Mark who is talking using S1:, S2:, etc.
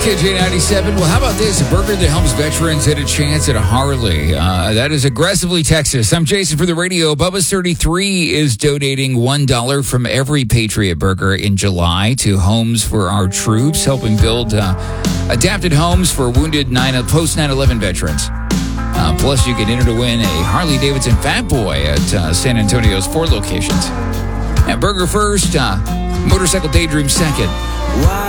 S1: KJ97. Well, how about this? A burger that helps veterans hit a chance at a Harley. That is Aggressively Texas. I'm Jason for the radio. Bubba's 33 is donating $1 from every Patriot Burger in July to Homes for Our Troops, helping build adapted homes for wounded post 9/11 veterans. Plus, you can enter to win a Harley-Davidson Fat Boy at San Antonio's 4 locations. And Burger first, Motorcycle Daydream second.